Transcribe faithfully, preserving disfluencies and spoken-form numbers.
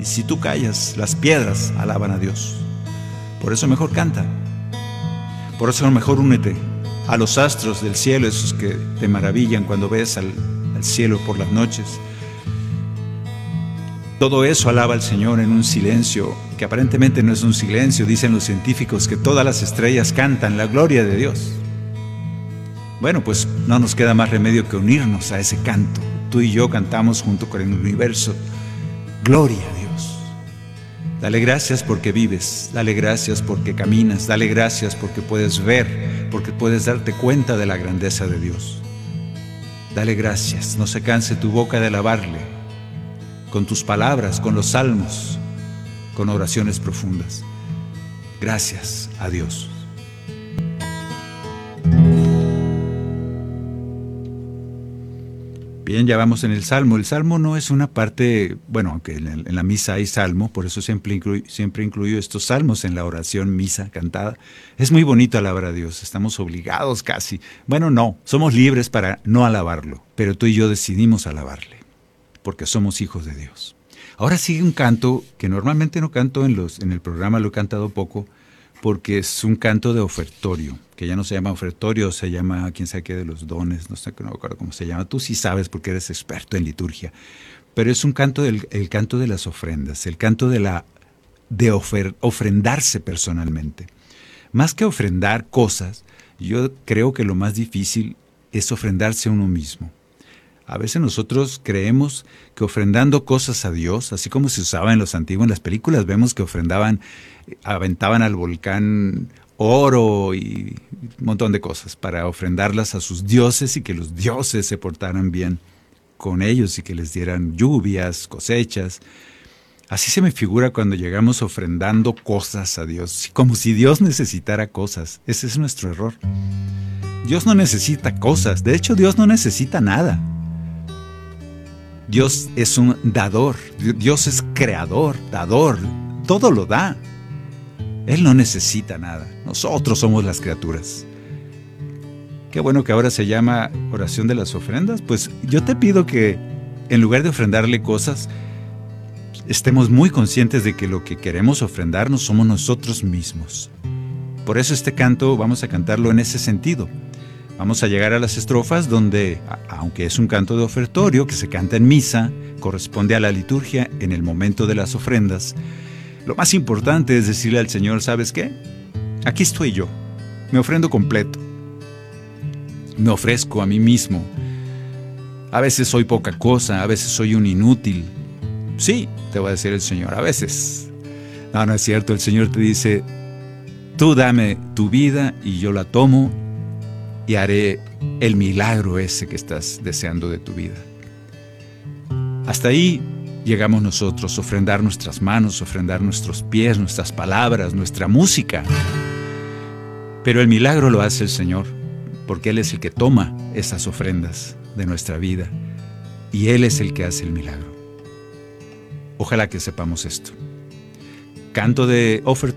Y si tú callas, las piedras alaban a Dios. Por eso mejor canta. Por eso mejor únete a los astros del cielo, esos que te maravillan cuando ves al, al cielo por las noches. Todo eso alaba al Señor en un silencio que aparentemente no es un silencio. Dicen los científicos que todas las estrellas cantan la gloria de Dios. Bueno, pues no nos queda más remedio que unirnos a ese canto. Tú y yo cantamos junto con el universo. Gloria a Dios. Dale gracias porque vives. Dale gracias porque caminas. Dale gracias porque puedes ver, porque puedes darte cuenta de la grandeza de Dios. Dale gracias. No se canse tu boca de alabarle. Con tus palabras, con los salmos, con oraciones profundas. Gracias a Dios. Bien, ya vamos en el Salmo. El Salmo no es una parte, bueno, aunque en, el, en la misa hay Salmo, por eso siempre incluyo, siempre incluyo estos salmos en la oración misa cantada. Es muy bonito alabar a Dios, estamos obligados casi. Bueno, no, somos libres para no alabarlo, pero tú y yo decidimos alabarle, porque somos hijos de Dios. Ahora sigue un canto que normalmente no canto en, los, en el programa, lo he cantado poco, porque es un canto de ofertorio, que ya no se llama ofertorio, se llama, quién sabe qué, de los dones, no sé, no me acuerdo cómo se llama. Tú sí sabes porque eres experto en liturgia. Pero es un canto del el canto de las ofrendas, el canto de la de ofer, ofrendarse personalmente. Más que ofrendar cosas, yo creo que lo más difícil es ofrendarse a uno mismo. A veces nosotros creemos que ofrendando cosas a Dios, así como se usaba en los antiguos, en las películas vemos que ofrendaban, aventaban al volcán oro y un montón de cosas para ofrendarlas a sus dioses y que los dioses se portaran bien con ellos y que les dieran lluvias, cosechas. Así se me figura cuando llegamos ofrendando cosas a Dios, como si Dios necesitara cosas. Ese es nuestro error. Dios no necesita cosas, de hecho Dios no necesita nada. Dios es un dador, Dios es creador, dador, todo lo da. Él no necesita nada, nosotros somos las criaturas. Qué bueno que ahora se llama oración de las ofrendas. Pues yo te pido que en lugar de ofrendarle cosas, estemos muy conscientes de que lo que queremos ofrendarnos somos nosotros mismos. Por eso este canto vamos a cantarlo en ese sentido. Vamos a llegar a las estrofas donde, aunque es un canto de ofertorio que se canta en misa, corresponde a la liturgia en el momento de las ofrendas. Lo más importante es decirle al Señor, ¿sabes qué? Aquí estoy yo, me ofrendo completo. Me ofrezco a mí mismo. A veces soy poca cosa, a veces soy un inútil. Sí, te va a decir el Señor, a veces. No, no es cierto, el Señor te dice, tú dame tu vida y yo la tomo y haré el milagro ese que estás deseando de tu vida. Hasta ahí llegamos nosotros, ofrendar nuestras manos, ofrendar nuestros pies, nuestras palabras, nuestra música. Pero el milagro lo hace el Señor, porque Él es el que toma esas ofrendas de nuestra vida y Él es el que hace el milagro. Ojalá que sepamos esto. Canto de ofertorio.